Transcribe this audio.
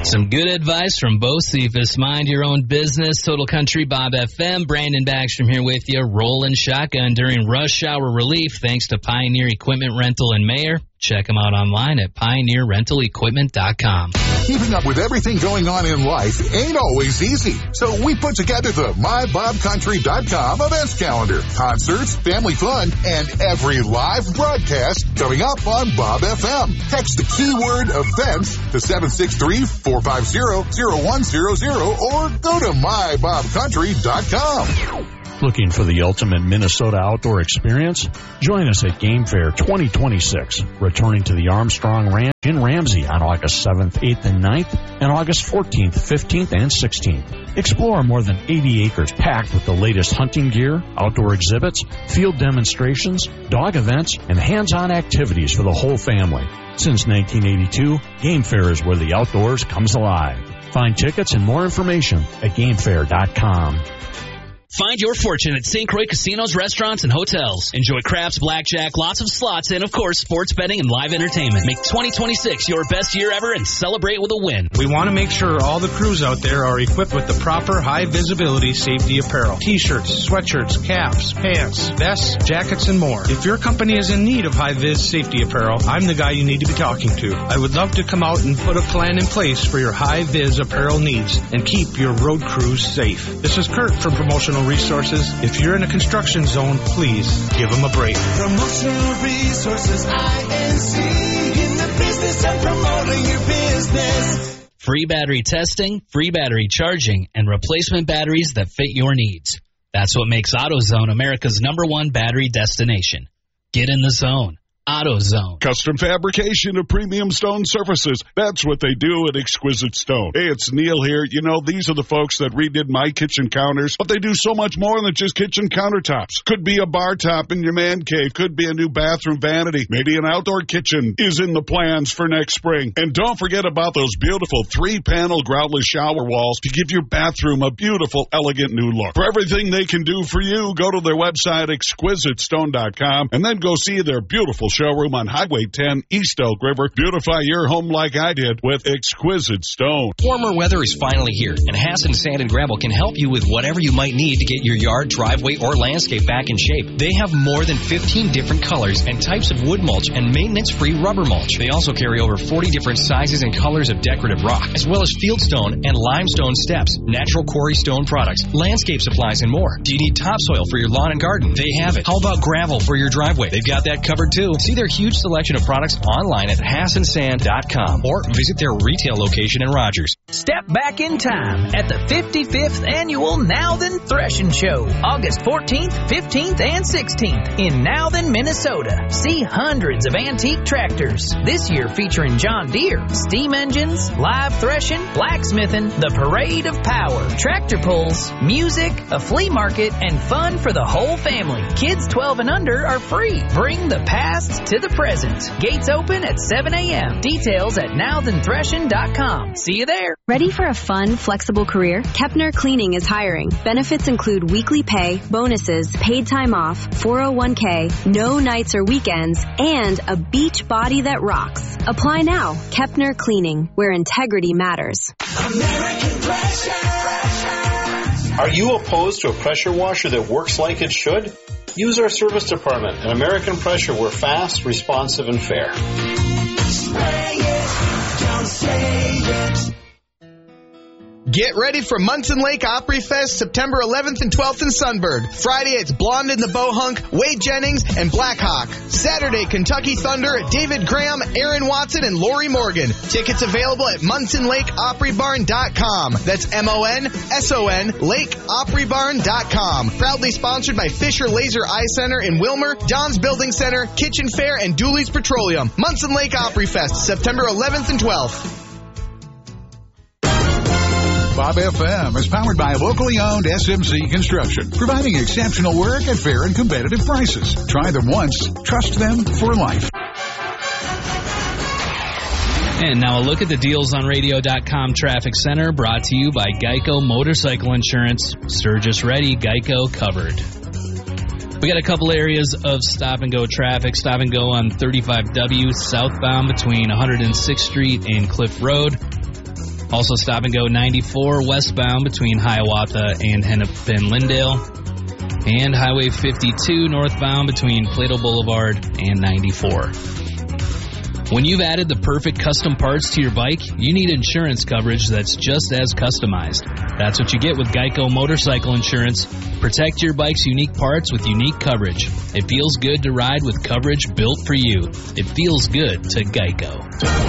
Some good advice from Bo Cephas. Mind your own business. Total Country Bob FM. Brandon Backstrom here with you. Rolling shotgun during rush hour relief thanks to Pioneer Equipment Rental in Mayer. Check them out online at pioneerrentalequipment.com. Keeping up with everything going on in life ain't always easy. So we put together the MyBobCountry.com events calendar. Concerts, family fun, and every live broadcast coming up on Bob FM. Text the keyword events to 763-450-0100 or go to MyBobCountry.com. Looking for the ultimate Minnesota outdoor experience? Join us at Game Fair 2026, returning to the Armstrong Ranch in Ramsey on August 7th, 8th, and 9th, and August 14th, 15th, and 16th. Explore more than 80 acres packed with the latest hunting gear, outdoor exhibits, field demonstrations, dog events, and hands-on activities for the whole family. Since 1982, Game Fair is where the outdoors comes alive. Find tickets and more information at GameFair.com. Find your fortune at St. Croix casinos, restaurants, and hotels. Enjoy craps, blackjack, lots of slots, and, of course, sports betting and live entertainment. Make 2026 your best year ever and celebrate with a win. We want to make sure all the crews out there are equipped with the proper high-visibility safety apparel. T-shirts, sweatshirts, caps, pants, vests, jackets, and more. If your company is in need of high-vis safety apparel, I'm the guy you need to be talking to. I would love to come out and put a plan in place for your high-vis apparel needs and keep your road crews safe. This is Kurt from Promotional Resources. If you're in a construction zone, please give them a break. Promotional Resources, INC, in the business of promoting your business. Free battery testing, free battery charging, and replacement batteries that fit your needs. That's what makes AutoZone America's #1 battery destination. Get in the zone. AutoZone. Custom fabrication of premium stone surfaces. That's what they do at Exquisite Stone. Hey, it's Neil here. You know, these are the folks that redid my kitchen counters, but they do so much more than just kitchen countertops. Could be a bar top in your man cave. Could be a new bathroom vanity. Maybe an outdoor kitchen is in the plans for next spring. And don't forget about those beautiful 3-panel groutless shower walls to give your bathroom a beautiful, elegant new look. For everything they can do for you, go to their website, exquisitestone.com, and then go see their beautiful showroom on Highway 10, East Elk River. Beautify your home like I did with Exquisite Stone. Warmer weather is finally here, and Hassan Sand and Gravel can help you with whatever you might need to get your yard, driveway, or landscape back in shape. They have more than 15 different colors and types of wood mulch and maintenance-free rubber mulch. They also carry over 40 different sizes and colors of decorative rock, as well as fieldstone and limestone steps, natural quarry stone products, landscape supplies, and more. Do you need topsoil for your lawn and garden? They have it. How about gravel for your driveway? They've got that covered too. See their huge selection of products online at HassanSand.com or visit their retail location in Rogers. Step back in time at the 55th Annual Now Then Threshing Show, August 14th, 15th, and 16th in Now Then, Minnesota. See hundreds of antique tractors, this year featuring John Deere, steam engines, live threshing, blacksmithing, the parade of power, tractor pulls, music, a flea market, and fun for the whole family. Kids 12 and under are free. Bring the past to the present. Gates open at 7 a.m. Details at nowthenthreshing.com. See you there. Ready for a fun, flexible career? Kepner Cleaning is hiring. Benefits include weekly pay, bonuses, paid time off, 401k, no nights or weekends, and a beach body that rocks. Apply now. Kepner Cleaning, where integrity matters. American Pressure. Are you opposed to a pressure washer that works like it should? Use our service department at American Pressure. We're fast, responsive, and fair. Spray it, don't say it. Get ready for Munson Lake Opry Fest September 11th and 12th in Sunburn. Friday, it's Blonde in the Bohunk, Wade Jennings, and Blackhawk. Saturday, Kentucky Thunder, David Graham, Aaron Watson, and Lori Morgan. Tickets available at MunsonLakeOpryBarn.com. That's MONSON, LakeOpryBarn.com. Proudly sponsored by Fisher Laser Eye Center in Wilmer, John's Building Center, Kitchen Fair, and Dooley's Petroleum. Munson Lake Opry Fest September 11th and 12th. Bob FM is powered by locally owned SMC Construction, providing exceptional work at fair and competitive prices. Try them once, trust them for life. And now a look at the dealsonradio.com traffic center, brought to you by Geico Motorcycle Insurance. Sturgis ready, Geico covered. We got a couple areas of stop-and-go traffic. Stop-and-go on 35W southbound between 106th Street and Cliff Road. Also stop and go 94 westbound between Hiawatha and Hennepin-Lyndale. And Highway 52 northbound between Plato Boulevard and 94. When you've added the perfect custom parts to your bike, you need insurance coverage that's just as customized. That's what you get with Geico Motorcycle Insurance. Protect your bike's unique parts with unique coverage. It feels good to ride with coverage built for you. It feels good to Geico.